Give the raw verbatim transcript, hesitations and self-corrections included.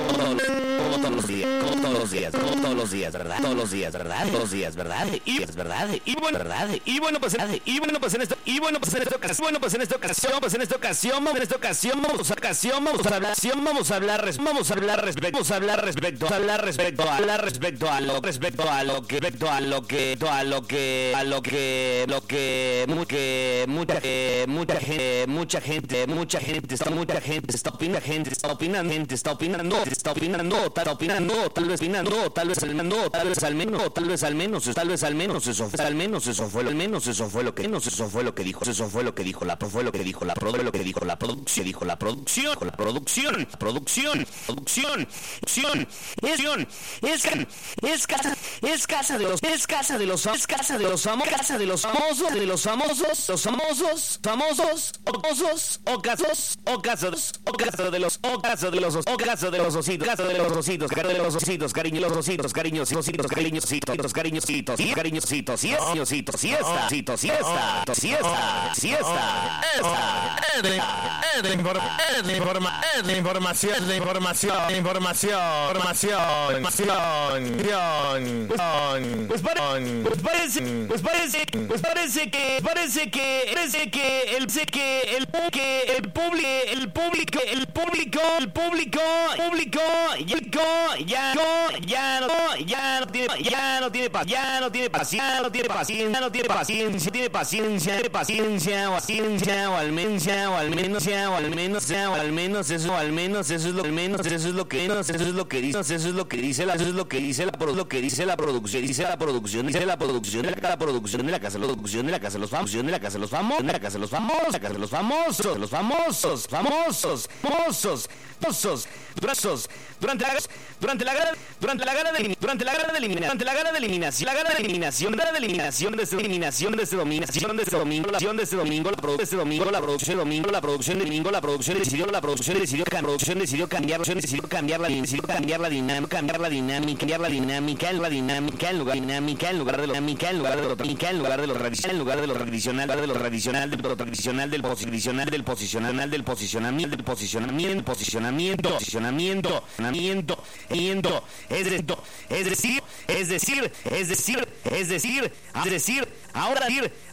como todos los días, como todos los días, como todos los días, ¿verdad? Todos los días, ¿verdad? Todos los días, ¿verdad? Y es verdad, y bueno, ¿verdad? Y bueno, pues y bueno, pues en esto, y bueno, pues en esta ocasión, bueno, pues en esta ocasión, pues en esta ocasión, en esta ocasión, vamos a ocasión, vamos a hablar, vamos a hablar, vamos a hablar respecto, vamos a hablar respecto, hablar respecto, hablar respecto a lo, respecto a lo que, respecto a lo que, a lo que, a lo que, lo que, que mucha, mucha gente, mucha gente, mucha gente, está mucha gente, está opinando, gente, está opinando, gente, está opinando, está opinando, está opinando, tal vez opinando, tal vez al menos, tal vez al menos, tal vez al menos, tal vez al menos, eso fue, al menos, eso fue, al menos, eso fue lo que, menos, eso fue lo que dijo, eso fue lo que dijo la, fue lo que dijo la, fue lo que dijo la producción, dijo la producción, la producción, producción, producción, producción, es, es casa, es casa de los, es casa de los, es casa de los famosos, casa de los famosos, de los famosos, los famosos, famosos, o casos, o casos, o casos, o caso de los, o caso de los, o caso de los ositos, caso de los ositos, caso de los ositos, cariño, los ositos, cariños, ositos, cariñositos, cariñositos, cariñositos, siestositos, siesta, siesta, siesta, siesta, siesta, de información, de información, de información, información, información, pues parece, pues parece, pues parece que, parece que, parece que el, que el, que el público, el público, el público, el público, público, ya, ya no, ya no tiene, ya no tiene paciencia, ya no tiene paciencia, no tiene paciencia, no tiene paciencia, tiene paciencia, tiene paciencia, o paciencia, o al menos, o al menos, o al menos, o al menos, eso, al menos, eso es lo, al menos, eso es lo que, eso es lo que dice, eso es lo que dice la, eso es lo que dice la, lo que dice la producción, dice la producción, dice la producción de la, la producción de la casa, la producción de la casa, los famosos, de la casa, los famosos, de la casa, los famosos, la casa de los famosos, los famosos, famosos, famosos, famosos, brazos, durante la, durante la gala, durante la gala de, durante la gala de eliminación, durante la gala de eliminación, la gala de eliminación, la gala de eliminación de este eliminación de este dominación de este domingo, la acción de este domingo, la producción de este domingo, la producción de domingo, la producción de domingo, la producción decidió, la producción decidió, la producción decidió cambiar, la decidió cambiar la, decidió cambiar la dinámica, cambiar la dinámica, cambiar la dinámica, la dinámica, en lugar dinámica, en lugar de lo dinámica, en lugar de lo dinámica, en lugar de lo tradicional, en lugar de lo tradicional, de lo tradicional, de lo tradicional, del posicional, del posicional, del posicionamiento, del posicionamiento, posicionamiento, posicionamiento, posicionamiento, yendo, es decir, es decir, es decir, es decir, es decir, es decir, ahora decir,